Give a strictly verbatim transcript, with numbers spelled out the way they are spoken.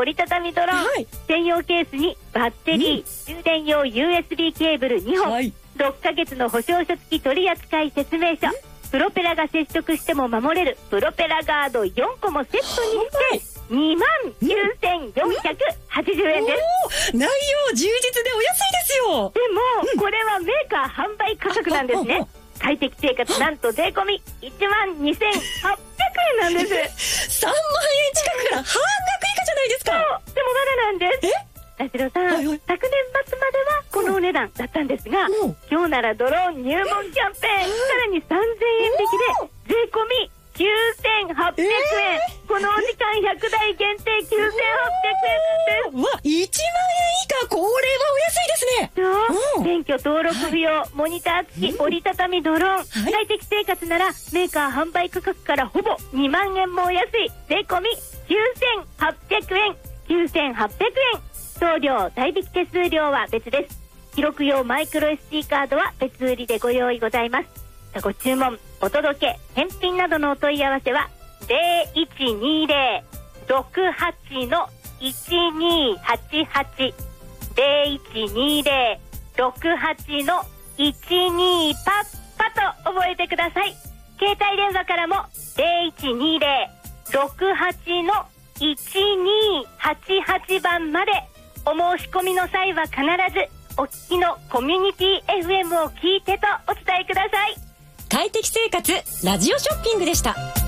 折りたたみドローン、はい、専用ケースにバッテリー、うん、充電用 ユーエスビー ケーブルにほん、はい、ろっかげつの保証書付き取扱説明書、プロペラが接触しても守れるプロペラガードよんこもセットにしてにまんきゅうせんよんひゃくはちじゅうえんです。 内容充実でお安いですよ。 でも、うん、これはメーカー販売価格なんですね。快適生活なんと税込みいちまんにせんはっぴゃくえんなんです。 さんまんえん近くから半額以下じゃないですか。 そうでもまだなんです。え田代さん、はいはい、昨年末まではこのお値段だったんですが、うん、今日ならドローン入門キャンペーン、さらにさんぜんえん引きで税込みきゅうせんはっぴゃくえん、えー、このお時間ひゃくだい限定きゅうせんはっぴゃくえんです。 うわ、いちまんえん以下、これはお安いですね。 そう、免許登録不要、モニター付き折りたたみドローン、はい、快適生活ならメーカー販売価格からほぼにまんえんもお安い税込みきゅうせんはっぴゃくえん、きゅうせんはっぴゃくえん、送料代引き手数料は別です。記録用マイクロ エスディー カードは別売りでご用意ございます。ご注文、お届け、返品などのお問い合わせは ゼロいちにゼロ ろくはち のいちにはちはち ゼロいちにゼロ ろくはち のいちにパッパと覚えてください。携帯電話からもゼロいちにゼロ ろくはち のいちにはちはちばんまでお申し込みの際は必ずお聞きのコミュニティ エフエム を聞いてとお伝えください。 快適生活ラジオショッピングでした。